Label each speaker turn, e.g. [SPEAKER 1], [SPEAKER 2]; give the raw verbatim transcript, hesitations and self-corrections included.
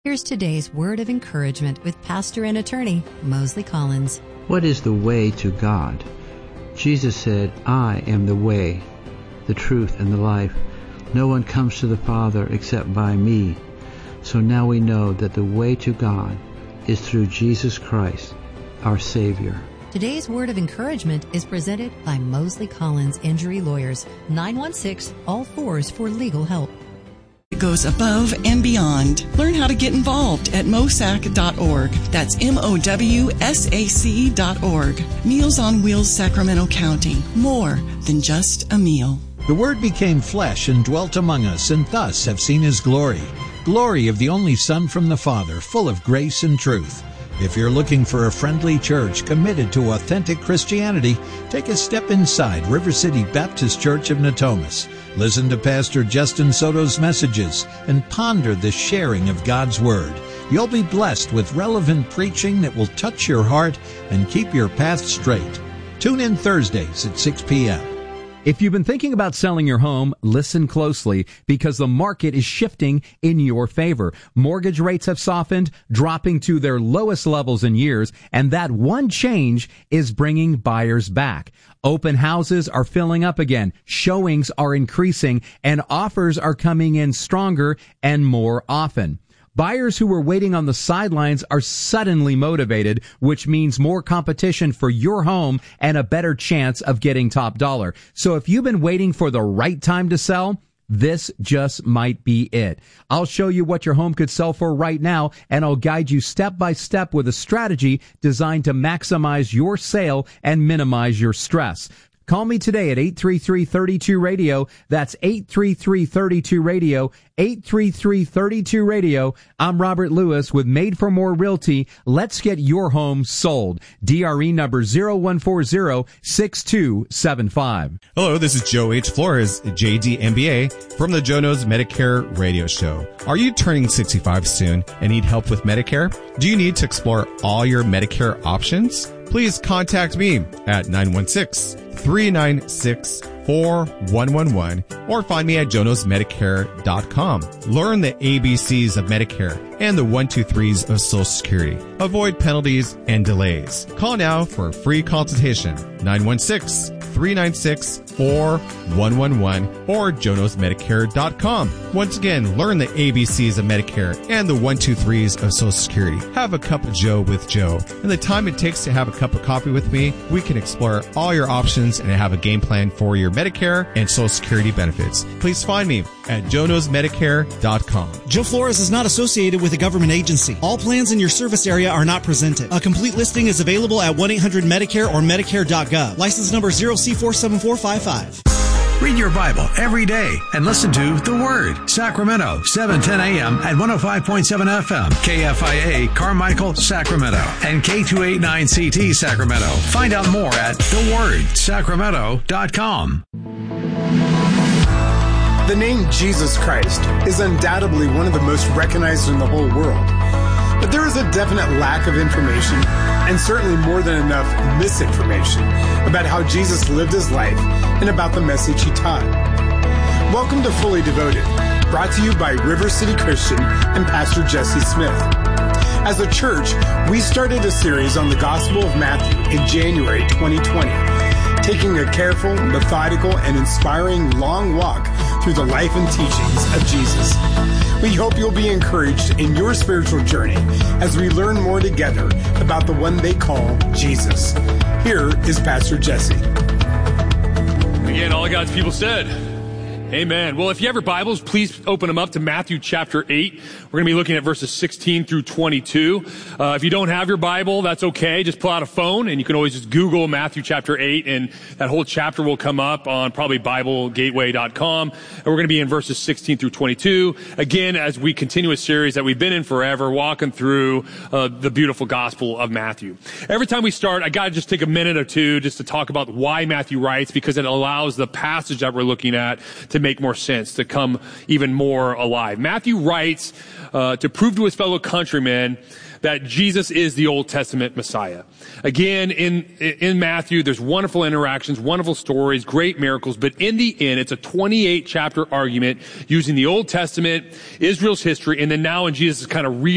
[SPEAKER 1] Here's today's word of encouragement with pastor and attorney Mosley Collins.
[SPEAKER 2] What is the way to God? Jesus said, I am the way, the truth, and the life. No one comes to the Father except by me. So now we know that the way to God is through Jesus Christ, our Savior.
[SPEAKER 1] Today's word of encouragement is presented by Mosley Collins Injury Lawyers, nine one six, all fours for legal help.
[SPEAKER 3] It goes above and beyond. Learn how to get involved at mosac dot org. That's M O W S A C dot org. Meals on Wheels, Sacramento County. More than just a meal.
[SPEAKER 4] The Word became flesh and dwelt among us, and thus have seen His glory. Glory of the only Son from the Father, full of grace and truth. If you're looking for a friendly church committed to authentic Christianity, take a step inside River City Baptist Church of Natomas. Listen to Pastor Justin Soto's messages and ponder the sharing of God's Word. You'll be blessed with relevant preaching that will touch your heart and keep your path straight. Tune in Thursdays at six p.m.
[SPEAKER 5] If you've been thinking about selling your home, listen closely because the market is shifting in your favor. Mortgage rates have softened, dropping to their lowest levels in years, and that one change is bringing buyers back. Open houses are filling up again, showings are increasing, and offers are coming in stronger and more often. Buyers who were waiting on the sidelines are suddenly motivated, which means more competition for your home and a better chance of getting top dollar. So if you've been waiting for the right time to sell, this just might be it. I'll show you what your home could sell for right now, and I'll guide you step by step with a strategy designed to maximize your sale and minimize your stress. Call me today at eight three three, three two, radio. That's eight three three, three two, radio. eight three three, three two, radio. I'm Robert Lewis with Made for More Realty. Let's get your home sold. D R E number zero one four zero, six two seven five.
[SPEAKER 6] Hello, this is Joe H. Flores, J D M B A, from the Joe Knows Medicare radio show. Are you turning sixty-five soon and need help with Medicare? Do you need to explore all your Medicare options? Please contact me at nine one six, three nine six, four one one one or find me at joe knows medicare dot com. Learn the A B Cs of Medicare and the one two threes of Social Security. Avoid penalties and delays. Call now for a free consultation. nine one six, three nine six, four one one one or joe knows medicare dot com. Once again, learn the A B Cs of Medicare and the one two threes of Social Security. Have a cup of Joe with Joe. In the time it takes to have a cup of coffee with me, we can explore all your options and have a game plan for your Medicare and Social Security benefits. Please find me at joe knows medicare dot com.
[SPEAKER 7] Joe Flores is not associated with a government agency. All plans in your service area are not presented. A complete listing is available at one eight hundred medicare or medicare dot gov. License number zero C four seven four five five.
[SPEAKER 8] Read your Bible every day and listen to The Word. Sacramento, seven ten a.m. at one oh five point seven F M. K F I A, Carmichael, Sacramento. And K two eighty-nine C T, Sacramento. Find out more at the word sacramento dot com.
[SPEAKER 9] The name Jesus Christ is undoubtedly one of the most recognized in the whole world. But there is a definite lack of information, and certainly more than enough misinformation, about how Jesus lived his life and about the message he taught. Welcome to Fully Devoted, brought to you by River City Christian and Pastor Jesse Smith. As a church, we started a series on the Gospel of Matthew in January twenty twenty, taking a careful, methodical, and inspiring long walk through the life and teachings of Jesus. We hope you'll be encouraged in your spiritual journey as we learn more together about the one they call Jesus. Here is Pastor Jesse.
[SPEAKER 10] Again, all of God's people said, amen. Well, if you have your Bibles, please open them up to Matthew chapter eight. We're going to be looking at verses sixteen through twenty-two. Uh, if you don't have your Bible, that's okay. Just pull out a phone and you can always just Google Matthew chapter eight and that whole chapter will come up on probably bible gateway dot com. And we're going to be in verses sixteen through twenty-two. Again, as we continue a series that we've been in forever, walking through uh, the beautiful gospel of Matthew. Every time we start, I got to just take a minute or two just to talk about why Matthew writes, because it allows the passage that we're looking at to make more sense, to come even more alive. Matthew writes uh, to prove to his fellow countrymen that Jesus is the Old Testament Messiah. Again, in in Matthew, there's wonderful interactions, wonderful stories, great miracles, but in the end, it's a twenty-eight chapter argument using the Old Testament, Israel's history, and then now in Jesus' kind of real